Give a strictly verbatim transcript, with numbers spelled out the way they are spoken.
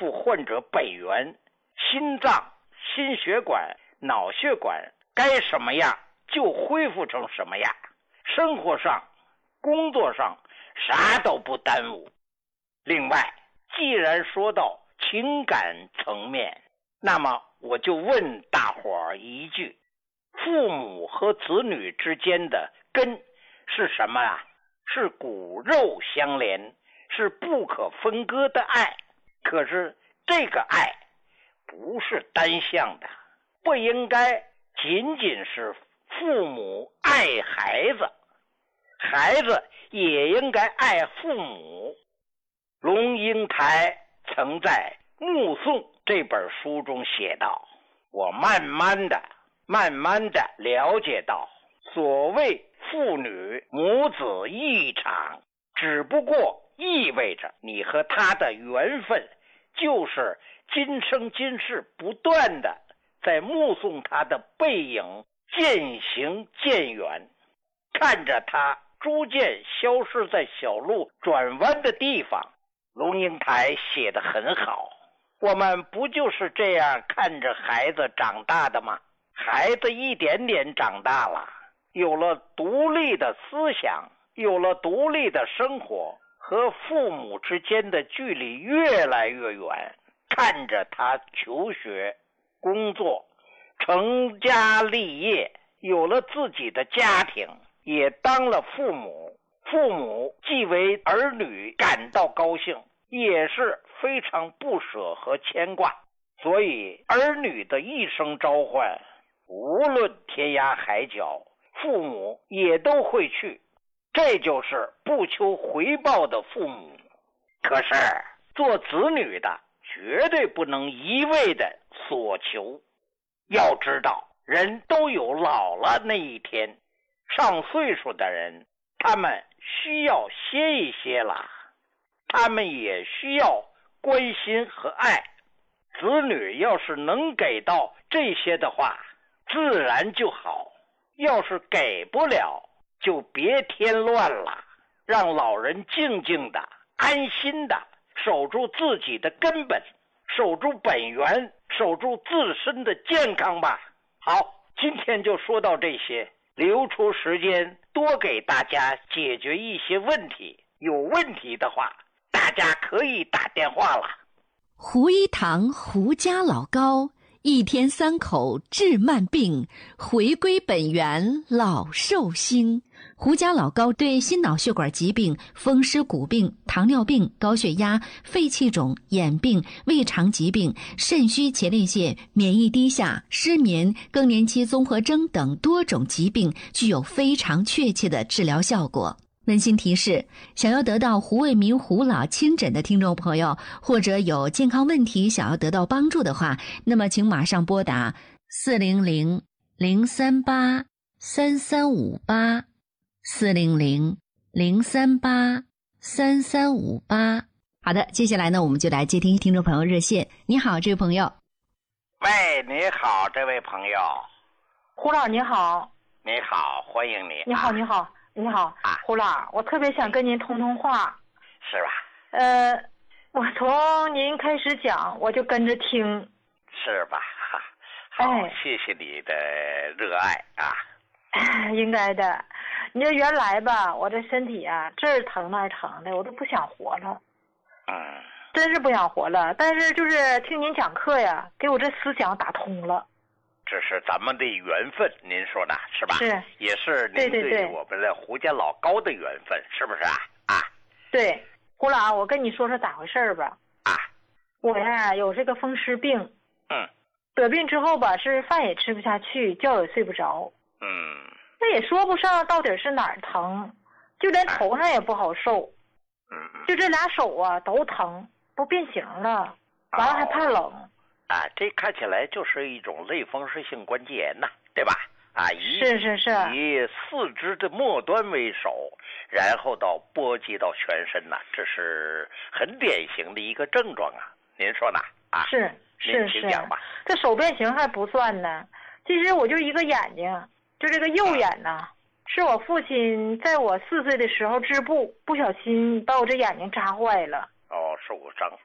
复患者本源，心脏、心血管、脑血管该什么样就恢复成什么样，生活上、工作上啥都不耽误。另外，既然说到情感层面，那么我就问大伙儿一句，父母和子女之间的根是什么啊？是骨肉相连，是不可分割的爱。可是这个爱不是单向的，不应该仅仅是父母爱孩子，孩子也应该爱父母。龙应台曾在《目送》这本书中写道，我慢慢的慢慢的了解到，所谓父女母子一场，只不过意味着你和他的缘分就是今生今世不断的在目送他的背影渐行渐远，看着他逐渐消失在小路转弯的地方。龙应台写得很好，我们不就是这样看着孩子长大的吗？孩子一点点长大了，有了独立的思想，有了独立的生活，和父母之间的距离越来越远，看着他求学、工作、成家立业，有了自己的家庭，也当了父母，父母既为儿女感到高兴，也是非常不舍和牵挂。所以儿女的一声召唤，无论天涯海角，父母也都会去，这就是不求回报的父母。可是做子女的绝对不能一味的所求，要知道人都有老了那一天，上岁数的人他们需要歇一歇了，他们也需要关心和爱。子女要是能给到这些的话，自然就好，要是给不了，就别添乱了，让老人静静的、安心的守住自己的根本，守住本源，守住自身的健康吧。好，今天就说到这些，留出时间多给大家解决一些问题，有问题的话大家可以打电话了。 胡一堂胡家老高，一天三口治慢病，回归本源老寿星。胡家老高对心脑血管疾病、风湿骨病、糖尿病、高血压、肺气肿、眼病、胃肠疾病、肾虚前列腺、免疫低下、失眠、更年期综合征等多种疾病具有非常确切的治疗效果。温馨提示，想要得到胡卫民胡老亲诊的听众朋友，或者有健康问题想要得到帮助的话，那么请马上拨打四零零零三八三三五八 四零零零三八三三五八。好的，接下来呢，我们就来接听听众朋友热线。你好，这位朋友。 喂，你好，这位朋友。 胡老你好。 你好，欢迎你。 你好，你好。你好， 啊， 胡老，我特别想跟您通通话。 是吧？ 呃，我从您开始讲，我就跟着听。 是吧？好， 哎、 谢谢你的热爱啊。 应该的。你这原来吧，我这身体啊，这儿疼那儿疼的，我都不想活了。 嗯。 真是不想活了，但是就是听您讲课呀，给我这思想打通了。 这是咱们的缘分，您说的是吧？ 是， 也是您对我们的胡家老高的缘分，是不是啊？啊， 对，胡老，我跟你说说咋回事吧。 啊， 我呀有这个风湿病， 嗯， 得病之后吧，是饭也吃不下去，觉也睡不着， 嗯， 那也说不上到底是哪儿疼，就连头上也不好受， 嗯， 就这俩手啊都疼，都变形了，完了还怕冷。哦啊，这看起来就是一种类风湿性关节炎呐，对吧？啊，以是是是， 以四肢的末端为首，然后到波及到全身呐，这是很典型的一个症状啊。您说呢？啊， 是是是，这手变形还不算呢。其实我就一个眼睛，就这个右眼呐、啊，是我父亲在我四岁的时候织布，不小心把我这眼睛扎坏了。 哦，受过伤。